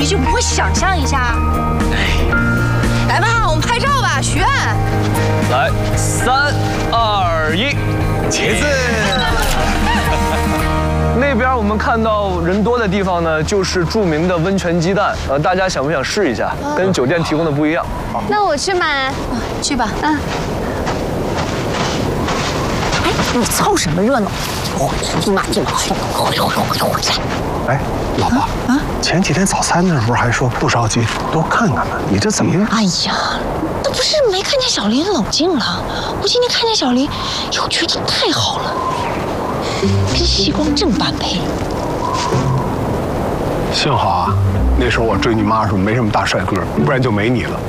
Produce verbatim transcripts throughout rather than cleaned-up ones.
你就不会想象一下？来吧，我们拍照吧，许愿。 来，三二一，茄子。那边我们看到人多的地方呢，就是著名的温泉鸡蛋。呃，大家想不想试一下？跟酒店提供的不一样。 那我去买， 去吧。 嗯。 哎，你凑什么热闹？你妈你妈回回回回来！ 哎，老婆啊，前几天早餐的时候还说不着急，多看看吧。你这怎么样？ 哎呀，那不是没看见小林冷静了，我今天看见小林，又觉得太好了。跟西光正般配。 幸好啊，那时候我追你妈的时候没什么大帅哥，不然就没你了。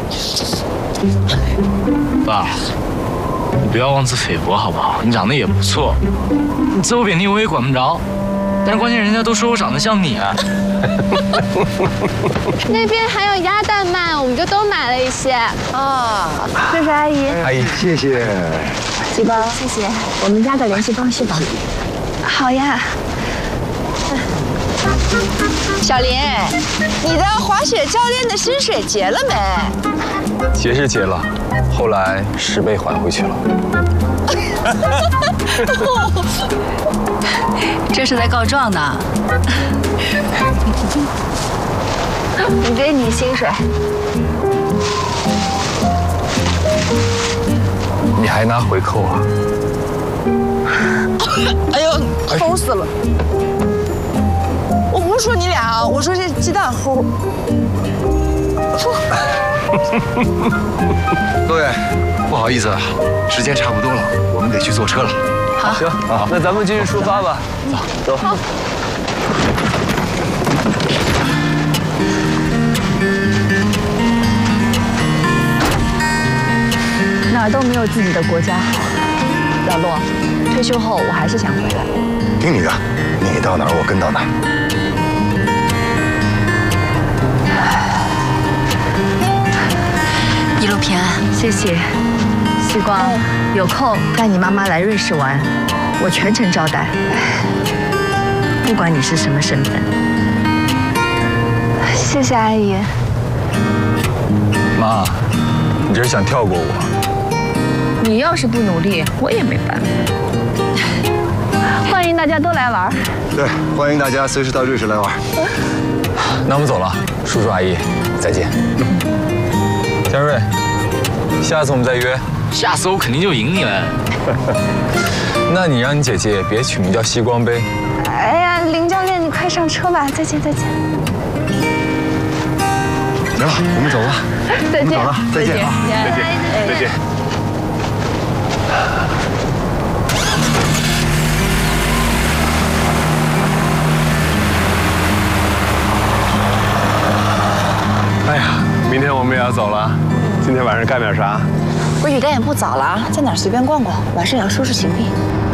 爸，你不要妄自菲薄好不好？你长得也不错，你自我贬低我也管不着，但是关键人家都说我长得像你啊。 那边还有鸭蛋卖，我们就都买了一些。 啊， 这是阿姨。 阿姨，谢谢。 西光，谢谢。我们加个联系方式吧。 好呀。 小林，你的滑雪教练的薪水结了没？ 结是结了，后来十倍还回去了。 这是在告状呢。 你给你薪水。 你还拿回扣啊？ 哎呦，齁死了！我不是说你俩，我说这鸡蛋齁。 各位，不好意思，时间差不多了，我们得去坐车了。 好， 行啊，那咱们继续出发吧。走，走。好。 哪儿都没有自己的国家好。老骆，退休后我还是想回来。 听你的，你到哪儿我跟到哪儿。 一路平安， 谢谢。西光，有空带你妈妈来瑞士玩，我全程招待。不管你是什么身份。 谢谢阿姨。 妈，你这是想跳过我？ 你要是不努力，我也没办法。欢迎大家都来玩。 对，欢迎大家随时到瑞士来玩。 那我们走了，叔叔阿姨，再见。嘉瑞，下次我们再约。 下次我肯定就赢你了。 那你让你姐姐别取名叫西光杯。 哎呀，林教练，你快上车吧，再见再见。 行了，我们走吧。 再见， 走了，再见啊， 再见， 再见。 哎呀，明天我们也要走了，今天晚上干点啥？ 回许丹也不早了，在哪儿随便逛逛，晚上也要收拾行李。